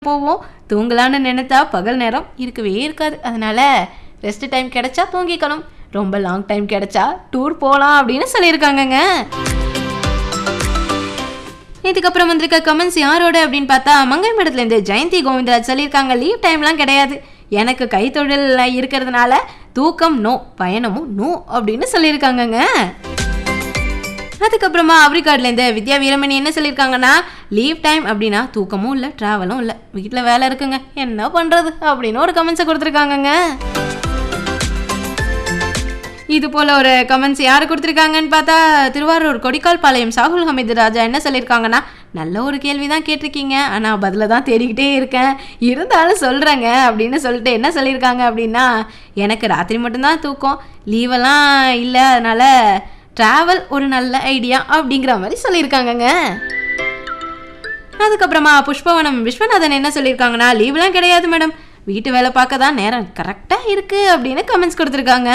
போவோம். தூங்கலான்னு நினைத்தா பகல் நேரம் இருக்கவே இருக்காது. அதனால ரெஸ்ட் டைம் கிடைச்சா தூங்கிக்கணும். ரொம்ப லாங் டைம் கிடைச்சா டூர் போகலாம் அப்படின்னு சொல்லியிருக்காங்கங்க. இதுக்கப்புறம் வந்திருக்க கமெண்ட்ஸ் யாரோட அப்படின்னு பார்த்தா மங்கை மடத்துலேருந்து ஜெயந்தி கோவிந்தராஜ் சொல்லியிருக்காங்க, லீவ் டைம்லாம் கிடையாது, எனக்கு கைத்தொழில் இருக்கிறதுனால தூக்கம் நோ, பயணமும் நோ அப்படின்னு சொல்லியிருக்காங்கங்க. அதுக்கப்புறமா ஆப்ரிக்காட்லேருந்து வித்யா வீரமணி என்ன சொல்லியிருக்காங்கன்னா, லீவ் டைம் அப்படின்னா தூக்கமும் இல்லை, ட்ராவலும் இல்லை, வீட்டில் வேலை இருக்குங்க, என்ன பண்ணுறது அப்படின்னு ஒரு கமெண்ட்ஸை கொடுத்துருக்காங்கங்க. இது போல் ஒரு கமெண்ட்ஸ் யார் கொடுத்துருக்காங்கன்னு பார்த்தா திருவாரூர் கொடிக்கால் பாளையம் சாகுல் ஹமீது ராஜா என்ன சொல்லியிருக்காங்கன்னா, நல்ல ஒரு கேள்வி தான் கேட்டிருக்கீங்க, ஆனால் பதில தான் தேடிக்கிட்டே இருக்கேன், இருந்தாலும் சொல்கிறேங்க அப்படின்னு சொல்லிட்டு என்ன சொல்லியிருக்காங்க அப்படின்னா, எனக்கு ராத்திரி மட்டும்தான் தூக்கம், லீவெல்லாம் இல்லை, அதனால் ட்ராவல் ஒரு நல்ல ஐடியா அப்படிங்கிற மாதிரி சொல்லியிருக்காங்கங்க. அதுக்கப்புறமா புஷ்பவனம் விஸ்வநாதன் என்ன சொல்லியிருக்காங்கன்னா, லீவ்லாம் கிடையாது மேடம், வீட்டு வேலை பார்க்க தான் நேரம் கரெக்டாக இருக்குது அப்படின்னு கமெண்ட்ஸ் கொடுத்துருக்காங்க.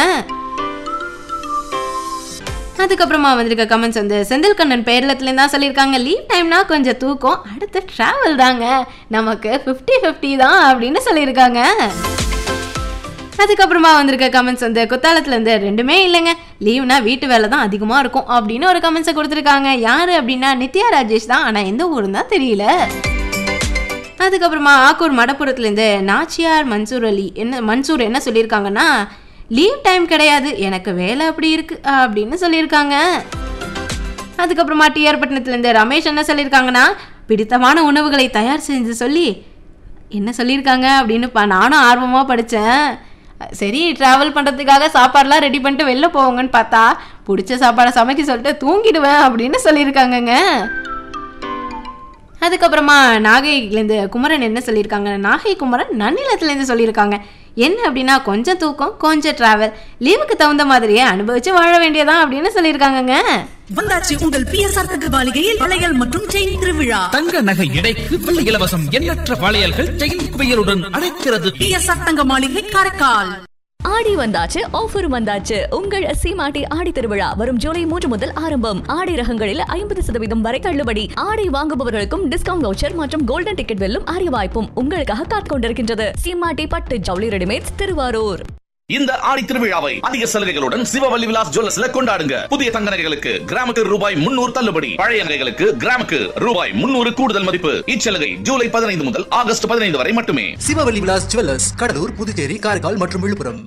அதுக்கப்புறமா வந்திருக்க கமெண்ட்ஸ் வந்து செந்தில் கண்ணன் பேரளத்துலேருந்து தான் சொல்லியிருக்காங்க, லீவ் டைம்னா கொஞ்சம் தூக்கம், அடுத்து ட்ராவல் தாங்க, நமக்கு 50-50 தான் அப்படின்னு சொல்லியிருக்காங்க. அதுக்கப்புறமா வந்திருக்க கமெண்ட்ஸ் வந்து குத்தாலத்துலேருந்து ரெண்டுமே இல்லைங்க, லீவ்னா வீட்டு வேலை தான் அதிகமாக இருக்கும் அப்படின்னு ஒரு கமெண்ட்ஸை கொடுத்துருக்காங்க. யார் அப்படின்னா நித்யா ராஜேஷ் தான், ஆனால் எந்த ஊருன்னு தான் தெரியல. அதுக்கப்புறமா ஆக்கூர் மடப்புறத்துலேருந்து நாச்சியார் மன்சூர் என்ன சொல்லியிருக்காங்கன்னா, லீவ் டைம் கிடையாது, எனக்கு வேலை அப்படி இருக்குது அப்படின்னு சொல்லியிருக்காங்க. அதுக்கப்புறமா டிஆர் பட்டினத்துலேருந்து ரமேஷ் என்ன சொல்லியிருக்காங்கன்னா, பிடித்தமான உணவுகளை தயார் செஞ்சு சொல்லி என்ன சொல்லியிருக்காங்க அப்படின்னு நானும் ஆர்வமாக படித்தேன். சரி, ட்ராவல் பண்ணுறதுக்காக சாப்பாடெலாம் ரெடி பண்ணிட்டு வெளில போவாங்கன்னு பார்த்தா பிடிச்ச சாப்பாடை சமைக்க சொல்லிட்டு தூங்கிடுவேன் அப்படின்னு சொல்லியிருக்காங்கங்க. அதுக்கப்புறமா நாகைலேருந்து குமரன் என்ன சொல்லியிருக்காங்க, நாகை குமரன் நன்னிலத்துலேருந்து சொல்லியிருக்காங்க, என்ன அப்படின்னா கொஞ்சம் தூக்கம் கொஞ்சம் டிராவல், லீவுக்கு தகுந்த மாதிரியே அனுபவிச்சு வாழ வேண்டியதான் அப்படின்னு சொல்லியிருக்காங்கங்க. வந்தாச்சு உங்கள் பிஎஸ்ஆர் தங்க மாளிகையில் வளையல் மற்றும் செயின் திருவிழா. தங்க நகை எடைக்கு வெள்ளி இலவசம், எண்ணற்ற வளையல்கள் செயின் குவியலுடன் அழைக்கிறது பிஎஸ்ஆர் தங்க மாளிகை காரைக்கால். ஆடி வந்தாச்சு, ஆஃபர் வந்தாச்சு. உங்கள் சீமாட்டி ஆடி திருவிழா வரும் ஜூலை 3 முதல் ஆரம்பம். ஆடை ரகங்களில் 50% வரை தள்ளுபடி. ஆடை வாங்குபவர்களுக்கும் டிஸ்கவுண்ட் வவுச்சர் மற்றும் கோல்டன் டிக்கெட் வெல்லும் அரிய வாய்ப்பும் உங்களுக்காக காத்துக் கொண்டிருக்கின்றது. சீமாட்டி பட்டு ஜவுளி ரெடிமேட்ஸ், திருவாரூர். இந்த ஆடி திருவிழாவை அதிக சலுகைகளுடன் சிவவல்லி விலாஸ் ஜுவல்லர்ஸ்ல கொண்டாடுங்க. புதிய தங்க நகைகளுக்கு கிராமுக்கு ரூபாய் 300 தள்ளுபடி, பழைய நகைகளுக்கு கிராமுக்கு ரூபாய் 300 கூடுதல் மதிப்பு. இச்சலுகை ஜூலை 15 முதல் ஆகஸ்ட் 15 வரை மட்டுமே. சிவவல்லி விலாஸ் ஜுவல்லர்ஸ், கடலூர், புதுச்சேரி, காரைக்கால் மற்றும் விழுப்புரம்.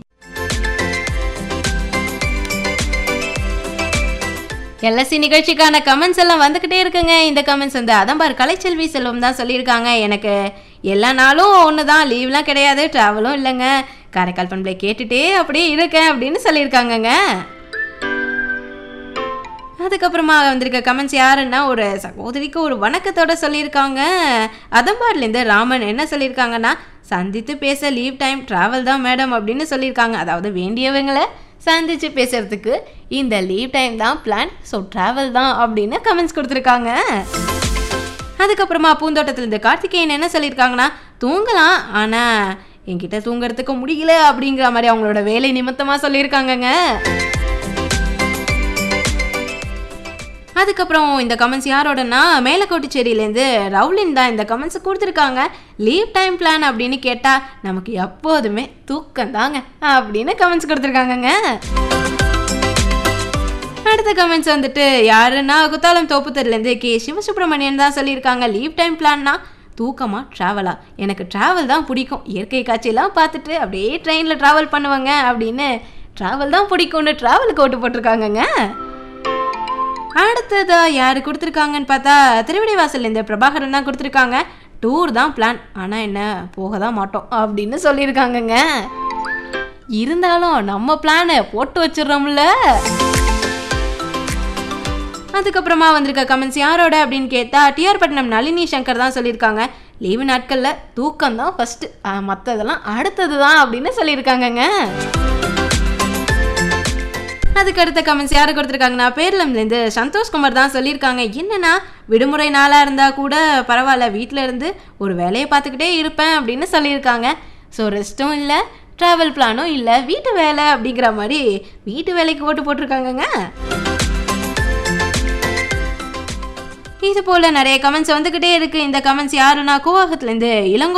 எல்எஸ்சி நிகழ்ச்சிக்கான கமெண்ட்ஸ் எல்லாம் வந்துக்கிட்டே இருக்குங்க. இந்த கமெண்ட்ஸ் வந்து அதம்பார் கலைச்செல்வி செல்வம் தான் சொல்லியிருக்காங்க, எனக்கு எல்லா நாளும் ஒன்று தான், லீவ்லாம் கிடையாது, ட்ராவலும் இல்லைங்க, காரைக்கால் பண்பலை கேட்டுட்டே அப்படியே இருக்கேன் அப்படின்னு சொல்லியிருக்காங்கங்க. அதுக்கப்புறமா வந்திருக்க கமெண்ட்ஸ் யாருன்னா ஒரு சகோதரிக்கு ஒரு வணக்கத்தோட சொல்லியிருக்காங்க. அதம்பார்லேருந்து ராமன் என்ன சொல்லியிருக்காங்கன்னா, சந்தித்து பேச லீவ் டைம் ட்ராவல் தான் மேடம் அப்படின்னு சொல்லியிருக்காங்க. அதாவது வேண்டியவங்களை சந்திச்சு பேசுறதுக்கு இந்த லீவ் டைம் தான் பிளான், ஸோ ட்ராவல் தான் அப்படின்னு கமெண்ட்ஸ் கொடுத்துருக்காங்க. அதுக்கப்புறமா பூந்தோட்டத்திலேருந்து கார்த்திகேயன் என்ன சொல்லியிருக்காங்கன்னா, தூங்கலாம் ஆனால் என்கிட்ட தூங்குறதுக்கு முடியல அப்படிங்கிற மாதிரி அவங்களோட வேலை நிமித்தமாக சொல்லியிருக்காங்கங்க. அதுக்கப்புறம் இந்த கமெண்ட்ஸ் யாரோடனா மேலக்கோட்டுச்சேரியிலேருந்து ரவுலின் தான் இந்த கமெண்ட்ஸ் கொடுத்துருக்காங்க. லீவ் டைம் பிளான் அப்படின்னு கேட்டால் நமக்கு எப்போதுமே தூக்கம் தாங்க அப்படின்னு கமெண்ட்ஸ் கொடுத்துருக்காங்கங்க. அடுத்த கமெண்ட்ஸ் வந்துட்டு யாருன்னா குத்தாலம் தோப்புத்தூர்லேருந்து கே சிவசுப்ரமணியன் தான் சொல்லியிருக்காங்க, லீவ் டைம் பிளான்னா தூக்கமாக ட்ராவலா, எனக்கு ட்ராவல் தான் பிடிக்கும், இயற்கை காட்சியெல்லாம் பார்த்துட்டு அப்படியே ட்ரெயினில் ட்ராவல் பண்ணுவாங்க அப்படின்னு ட்ராவல் தான் பிடிக்கும்னு ட்ராவலுக்கு ஓட்டு போட்டிருக்காங்கங்க. அடுத்ததா யார் கொடுத்துருக்காங்கன்னு பார்த்தா திருவிடைவாசல்லேருந்து பிரபாகரன் தான் கொடுத்துருக்காங்க, டூர் தான் பிளான், ஆனால் என்ன போக தான் மாட்டோம் அப்படின்னு சொல்லியிருக்காங்கங்க. இருந்தாலும் நம்ம பிளானை போட்டு வச்சிடறோம்ல. அதுக்கப்புறமா வந்திருக்க கமெண்ட்ஸ் யாரோட அப்படின்னு கேட்டால் டிஆர் பட்டினம் நளினி சங்கர் தான் சொல்லியிருக்காங்க, லீவு நாட்களில் தூக்கம் தான் ஃபஸ்ட்டு, மற்றதெல்லாம் அடுத்தது தான் அப்படின்னு சொல்லியிருக்காங்கங்க. அதுக்கு அடுத்த கமெண்ட்ஸ் யார் கொடுத்துருக்காங்கன்னா பேரளம்லேருந்து சந்தோஷ்குமார் தான் சொல்லியிருக்காங்க, என்னன்னா விடுமுறை நாளாக இருந்தால் கூட பரவாயில்ல, வீட்டில் இருந்து ஒரு வேலையை பார்த்துக்கிட்டே இருப்பேன் அப்படின்னு சொல்லியிருக்காங்க. ஸோ ரெஸ்ட்டும் இல்லை, ட்ராவல் பிளானும் இல்லை, வீட்டு வேலை அப்படிங்கிற மாதிரி வீட்டு வேலைக்கு ஓட்டு போட்டிருக்காங்கங்க. இது போல நிறைய கமெண்ட்ஸ் வந்துகிட்டே இருக்கு. இந்த கமெண்ட்ஸ் யாருன்னா கூவாகத்துல இருந்து இளங்கோ